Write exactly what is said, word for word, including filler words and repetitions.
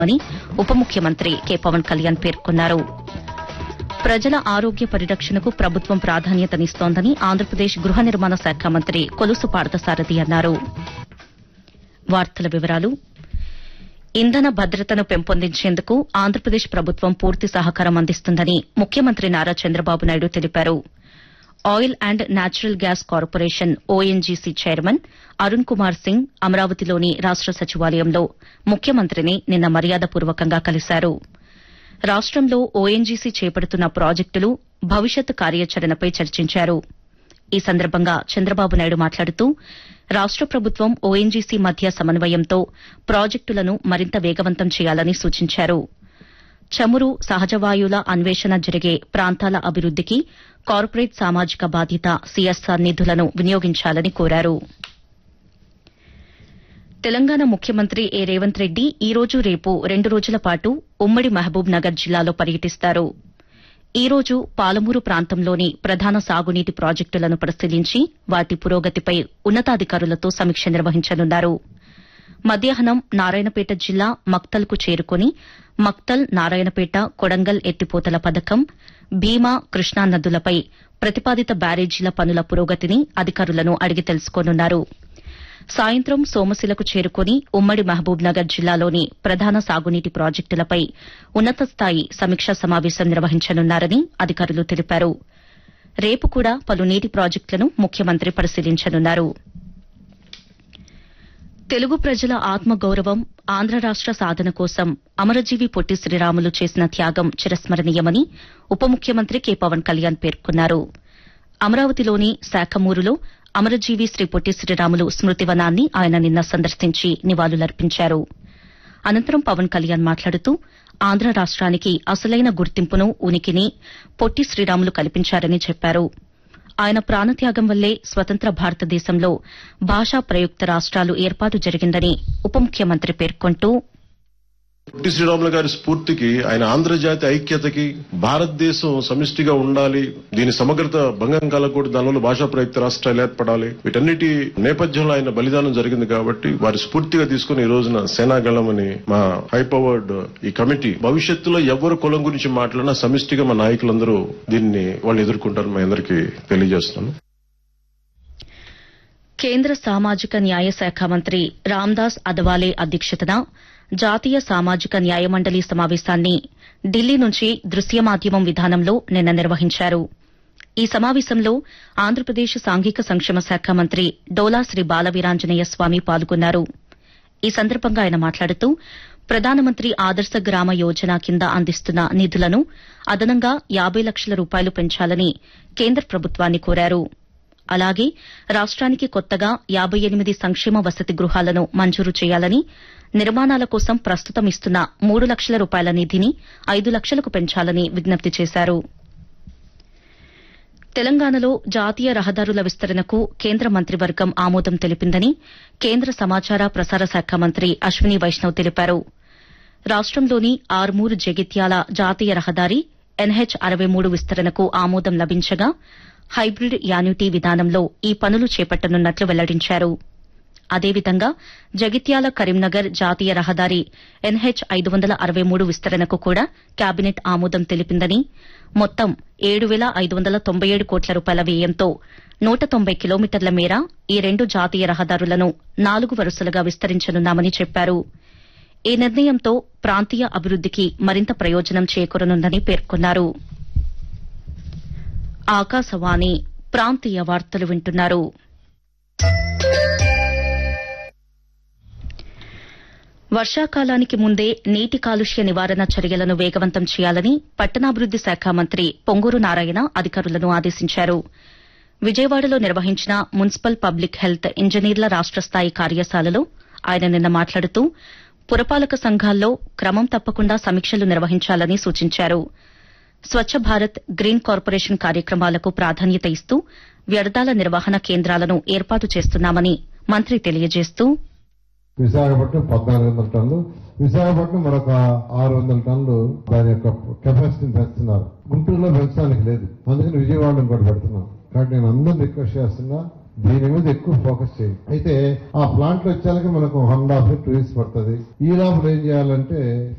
అని ఉప ముఖ్యమంత్రి కె పవన్ కళ్యాణ్ పేర్కొన్నారు. ప్రజల ఆరోగ్య పరిరక్షణకు ప్రభుత్వం ప్రాధాన్యతనిస్తోందని ఆంధ్రప్రదేశ్ గృహ నిర్మాణ శాఖ మంత్రి కొలుసు పార్థసారథి అన్నారు. వార్తల వివరాలు. ఇంధన భద్రతను పెంపొందించేందుకు ఆంధ్రప్రదేశ్ ప్రభుత్వం పూర్తి సహకారం అందిస్తుందని ముఖ్యమంత్రి నారా చంద్రబాబు నాయుడు తెలిపారు. Oil and natural gas corporation ONGC chairman Arun Kumar Singh అమరావతిలోని రాష్ట సచివాలయంలో ముఖ్యమంత్రిని నిన్న మర్యాదపూర్వకంగా కలిశారు. రాష్టంలో ఓఎన్జీసీ చేపడుతున్న ప్రాజెక్టులు, భవిష్యత్ కార్యాచరణపై చర్చించారు. ఈ సందర్భంగా చంద్రబాబు నాయుడు మాట్లాడుతూ రాష్ట ప్రభుత్వం ఓఎన్జీసీ మధ్య సమన్వయంతో ప్రాజెక్టులను మరింత వేగవంతం చేయాలని సూచించారు. చమురు, సహజవాయువుల అన్వేషణ జరిగే ప్రాంతాల అభివృద్దికి కార్పొరేట్ సామాజిక బాధ్యత సీఎస్ఆర్ నిధులను వినియోగించాలని కోరారు. తెలంగాణ ముఖ్యమంత్రి ఏ రేవంత్ రెడ్డి ఈ రోజు రేపు రెండు రోజుల పాటు ఉమ్మడి మహబూబ్ నగర్ జిల్లాలో పర్యటిస్తారు. ఈ రోజు పాలమూరు ప్రాంతంలోని ప్రధాన సాగునీటి ప్రాజెక్టులను పరిశీలించి వాటి పురోగతిపై ఉన్నతాధికారులతో సమీక్ష నిర్వహించనున్నారు. మధ్యాహ్నం నారాయణపేట జిల్లా మక్తల్కు చేరుకుని మక్తల్, నారాయణపేట, కొడంగల్ ఎత్తిపోతల పథకం, భీమా, కృష్ణా నదులపై ప్రతిపాదిత బ్యారేజీల పనుల పురోగతిని అధికారులను అడిగి తెలుసుకోనున్నారు. సాయంత్రం సోమశిలకు చేరుకుని ఉమ్మడి మహబూబ్ నగర్ జిల్లాలోని ప్రధాన సాగునీటి ప్రాజెక్టులపై ఉన్నత స్థాయి సమీక్షా సమావేశం నిర్వహించనున్నారని అధికారులు తెలిపారు. రేపు కూడా పలు నీటి ప్రాజెక్టులను ముఖ్యమంత్రి పరిశీలించనున్నారు. తెలుగు ప్రజల ఆత్మగౌరవం, ఆంధ్ర రాష్ట సాధన కోసం అమరజీవి పొట్టి శ్రీరాములు చేసిన త్యాగం చిరస్మరణీయమని ఉప ముఖ్యమంత్రి కె పవన్ కళ్యాణ్ పేర్కొన్నారు. అమరావతిలోని శాఖమూరులో అమరజీవి శ్రీ పొట్టి శ్రీరాములు స్మృతివనాన్ని ఆయన నిన్న సందర్శించి నివాళులర్పించారు. అనంతరం పవన్ కళ్యాణ్ మాట్లాడుతూ ఆంధ్ర రాష్ట్రానికి అసలైన గుర్తింపును, ఉనికిని పొట్టి శ్రీరాములు కల్పించారని చెప్పారు. ఆయన ప్రాణత్యాగం వల్లే స్వతంత్ర భారతదేశంలో భాషా ప్రయుక్త రాష్ట్రాలు ఏర్పాటు జరిగిందని ఉప ముఖ్యమంత్రి పేర్కొంటూ పొట్టి శ్రీరాములు గారి స్ఫూర్తికి, ఆయన ఆంధ్రజాతి ఐక్యతకి, భారతదేశం సమిష్టిగా ఉండాలి, దీని సమగ్రత భంగం కలగకూడదు, దానివల్ల భాషా ప్రయుక్త రాష్ట్రాలు ఏర్పడాలి, వీటన్నిటి నేపథ్యంలో ఆయన బలిదానం జరిగింది కాబట్టి వారి స్ఫూర్తిగా తీసుకుని ఈ రోజున సేనాగళమని మా హై పవర్డ్ ఈ కమిటీ భవిష్యత్తులో ఎవరు కులం గురించి మాట్లాడినా సమిష్టిగా మా నాయకులందరూ దీన్ని వాళ్ళు ఎదుర్కొంటారని మీ అందరికీ తెలియజేస్తున్నాను. కేంద్ర సామాజిక న్యాయ శాఖ మంత్రి రామ్దాస్ అథవాలే అధ్యక్షతన జాతీయ సామాజిక న్యాయ మండలి సమావేశాన్ని ఢిల్లీ నుంచి దృశ్య మాధ్యమం విధానంలో నిన్న నిర్వహించారు. ఈ సమావేశంలో ఆంధ్రప్రదేశ్ సాంఘిక సంక్షేమ శాఖ మంత్రి డోలా శ్రీ బాలవీరాంజనేయ స్వామి పాల్గొన్నారు. ఈ సందర్భంగా ఆయన మాట్లాడుతూ ప్రధానమంత్రి ఆదర్శ గ్రామ యోజన కింద అందిస్తున్న నిధులను అదనంగా యాబై లక్షల రూపాయలు పెంచాలని కేంద్ర ప్రభుత్వాన్ని కోరారు. అలాగే రాష్ట్రానికి కొత్తగా యాబై ఎనిమిది సంక్షేమ వసతి గృహాలను మంజూరు చేయాలని, నిర్మాణాల కోసం ప్రస్తుతం ఇస్తున్న మూడు లక్షల రూపాయల నిధిని ఐదు లక్షలకు పెంచాలని విజ్ఞప్తి చేశారు. తెలంగాణలో జాతీయ రహదారుల విస్తరణకు కేంద్ర మంత్రివర్గం ఆమోదం తెలిపిందని కేంద్ర సమాచార ప్రసార శాఖ మంత్రి అశ్విని వైష్ణవ్ తెలిపారు. రాష్టంలోని ఆర్మూర్ జగిత్యాల జాతీయ రహదారి ఎన్హెచ్ అరవై మూడు విస్తరణకు ఆమోదం లభించగా హైబ్రిడ్ యాన్యుటీ విధానంలో ఈ పనులు చేపట్టనున్నట్లు వెల్లడించారు. అదేవిధంగా జగిత్యాల కరీంనగర్ జాతీయ రహదారి ఎన్హెచ్ ఐదు వందల అరవై మూడు విస్తరణకు కూడా కేబినెట్ ఆమోదం తెలిపిందని, మొత్తం ఏడు వేల ఐదు వందల తొంభై ఏడు కోట్ల రూపాయల వ్యయంతో నూట తొంభై కిలోమీటర్ల మేర ఈ రెండు జాతీయ రహదారులను నాలుగు వరుసలుగా విస్తరించనున్నామని చెప్పారు. ఈ నిర్ణయంతో ప్రాంతీయ అభివృద్దికి మరింత ప్రయోజనం చేకూరనుందని పేర్కొన్నారు. ఆకాశవాణి ప్రాంతీయ వార్తలు వింటున్నారు. వర్షాకాలానికి ముందే నీటి కాలుష్య నివారణ చర్యలను వేగవంతం చేయాలని పట్టణాభివృద్ది శాఖ మంత్రి పొంగూరు నారాయణ అధికారులను ఆదేశించారు. విజయవాడలో నిర్వహించిన మున్సిపల్ పబ్లిక్ హెల్త్ ఇంజనీర్ల రాష్ట స్థాయి కార్యశాలలో ఆయన నిన్న మాట్లాడుతూ పురపాలక సంఘాల్లో క్రమం తప్పకుండా సమీక్షలు నిర్వహించాలని సూచించారు. స్వచ్ఛ భారత్, గ్రీన్ కార్పొరేషన్ కార్యక్రమాలకు ప్రాధాన్యత ఇస్తూ వ్యర్థాల నిర్వహణ కేంద్రాలను ఏర్పాటు చేస్తున్నామని మంత్రి తెలియజేస్తూ విశాఖపట్నం పద్నాలుగు వందల టన్నులు, విశాఖపట్నం మరొక ఆరు వందల టన్నులు దాని యొక్క కెపాసిటీని పెంచుతున్నారు. గుంటూరులో పెంచడానికి లేదు, అందుకని విజయవాడలో కూడా పెడుతున్నాం. కాబట్టి నేను అందరూ రిక్వెస్ట్ చేస్తున్నా, దీని మీద ఎక్కువ ఫోకస్ చేయాలి. అయితే ఆ ప్లాంట్ వచ్చేసరికి మనకు one and half two years పడుతుంది. ఈ లోపల ఏం చేయాలంటే